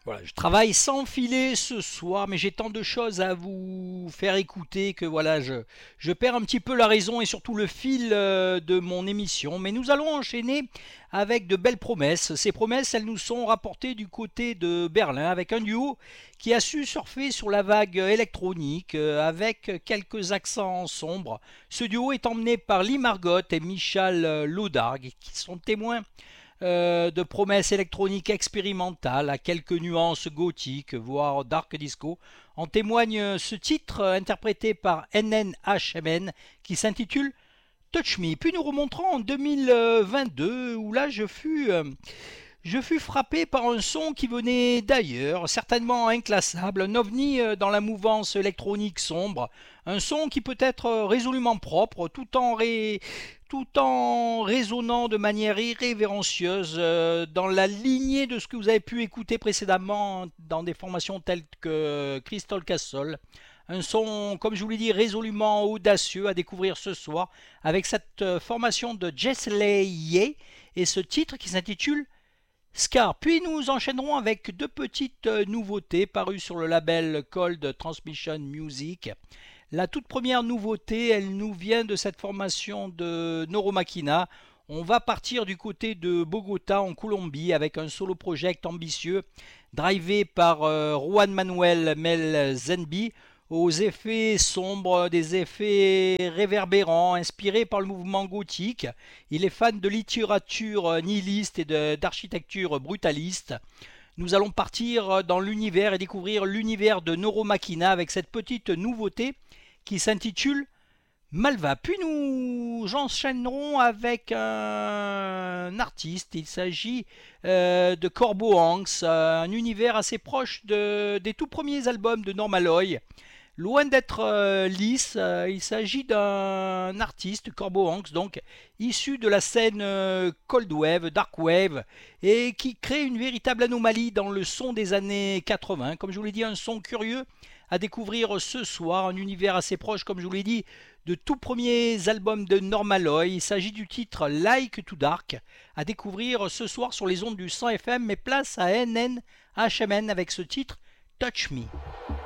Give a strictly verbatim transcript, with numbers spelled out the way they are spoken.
Voilà, je travaille sans filet ce soir, mais j'ai tant de choses à vous faire écouter que voilà, je, je perds un petit peu la raison et surtout le fil euh, de mon émission. Mais nous allons enchaîner avec de belles promesses. Ces promesses, elles nous sont rapportées du côté de Berlin avec un duo qui a su surfer sur la vague électronique euh, avec quelques accents sombres. Ce duo est emmené par Lee Margot et Michal Laudargue qui sont témoins euh, de promesses électroniques expérimentales à quelques nuances gothiques, voire dark disco. En témoigne ce titre euh, interprété par N N H M N qui s'intitule Touch Me. Puis nous remonterons en deux mille vingt-deux où là je fus euh, je fus frappé par un son qui venait d'ailleurs, certainement inclassable, un ovni euh, dans la mouvance électronique sombre, un son qui peut être euh, résolument propre tout en, ré... tout en résonnant de manière irrévérencieuse euh, dans la lignée de ce que vous avez pu écouter précédemment dans des formations telles que Crystal Castle. Un son, comme je vous l'ai dit, résolument audacieux à découvrir ce soir avec cette euh, formation de Jessley Ye et ce titre qui s'intitule Scar. Puis nous enchaînerons avec deux petites nouveautés parues sur le label Cold Transmission Music. La toute première nouveauté, elle nous vient de cette formation de Neuromakina. On va partir du côté de Bogota en Colombie avec un solo project ambitieux drivé par euh, Juan Manuel Mel Zenbi aux effets sombres, des effets réverbérants, inspirés par le mouvement gothique. Il est fan de littérature nihiliste et de, d'architecture brutaliste. Nous allons partir dans l'univers et découvrir l'univers de Neuromakina avec cette petite nouveauté qui s'intitule Malva. Puis nous enchaînerons avec un artiste. Il s'agit euh, de Corbeau Hanks, un univers assez proche de, des tout premiers albums de Normaloy. Loin d'être euh, lisse, euh, il s'agit d'un artiste, Corbeau Hanks, donc issu de la scène euh, Cold Wave, Dark Wave, et qui crée une véritable anomalie dans le son des années quatre-vingts. Comme je vous l'ai dit, un son curieux à découvrir ce soir, un univers assez proche, comme je vous l'ai dit, de tout premiers albums de Normaloy. Il s'agit du titre Like to Dark, à découvrir ce soir sur les ondes du cent F M, mais place à N N H M N avec ce titre Touch Me.